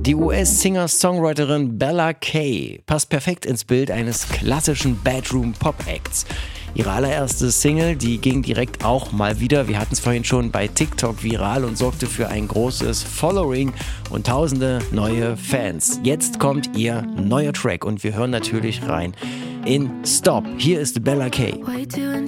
Die US-Singer-Songwriterin Bella Kay passt perfekt ins Bild eines klassischen Bedroom-Pop-Acts. Ihre allererste Single, die ging direkt auch mal wieder, wir hatten es vorhin schon, bei TikTok viral und sorgte für ein großes Following und tausende neue Fans. Jetzt kommt ihr neuer Track und wir hören natürlich rein in Stop. Hier ist Bella Kay.